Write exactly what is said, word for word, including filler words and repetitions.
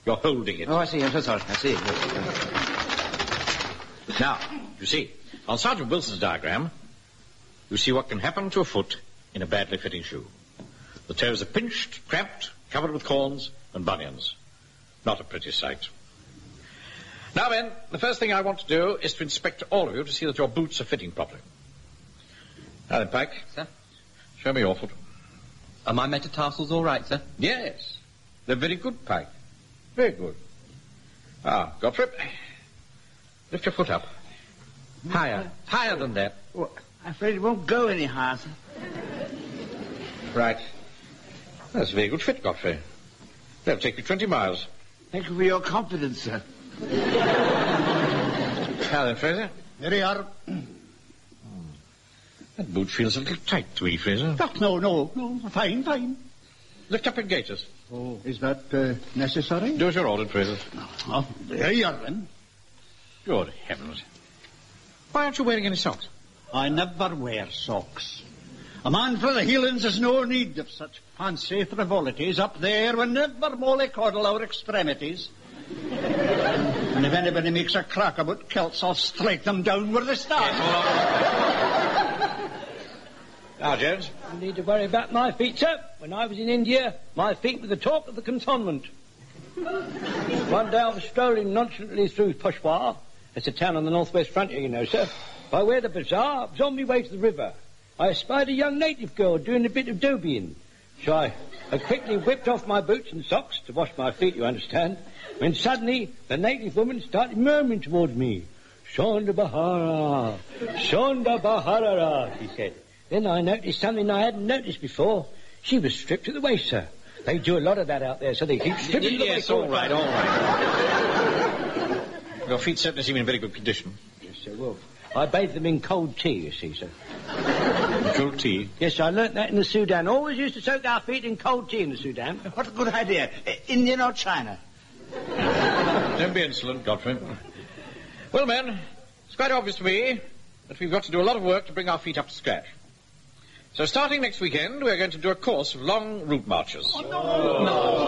You're holding it. Oh, I see. I'm so sorry. I see. Now, you see, on Sergeant Wilson's diagram, you see what can happen to a foot in a badly fitting shoe. The toes are pinched, cramped, covered with corns and bunions. Not a pretty sight. Now then, the first thing I want to do is to inspect all of you to see that your boots are fitting properly. Now then, Pike. Sir? Show me your foot. Are my metatarsals all right, sir? Yes. They're very good, Pike. Very good. Ah, Gottfried. Lift your foot up. Higher. Higher than that. Well, I'm afraid it won't go any higher, sir. Right. That's a very good fit, Godfrey. That'll take you twenty miles. Thank you for your confidence, sir. Now then, Fraser. There you are. That boot feels a little tight to me, Fraser. Oh, no, no, no. Fine, fine. Lift up your gaiters. Oh, is that uh, necessary? Do as you're ordered, Fraser. Oh, there you are, then. Good heavens. Why aren't you wearing any socks? I never wear socks. A man for the Heelans has no need of such fancy frivolities. Up there will never mollycoddle our extremities. And if anybody makes a crack about kilts, I'll strike them down where they stand. Now, Jones. You need to worry about my feet, sir. When I was in India, my feet were the talk of the cantonment. One day I was strolling nonchalantly through Peshawar. It's a town on the northwest frontier, you know, sir. By way of the bazaar, I was on my way to the river. I espied a young native girl doing a bit of dhobying. So I, I quickly whipped off my boots and socks to wash my feet, you understand, when suddenly the native woman started murmuring towards me. Shonda Bahara, Shonda Bahara, she said. Then I noticed something I hadn't noticed before. She was stripped to the waist, sir. They do a lot of that out there, so they keep stripping to the waist. Yes, all right, all right. Your feet certainly seem in very good condition. Yes, sir, well, I bathe them in cold tea, you see, sir. Cold tea? Yes, I learnt that in the Sudan. Always used to soak our feet in cold tea in the Sudan. What a good idea. Uh, Indian or China? Don't be insolent, Godfrey. Well, men, it's quite obvious to me that we've got to do a lot of work to bring our feet up to scratch. So starting next weekend, we're going to do a course of long route marches. Oh, no. No.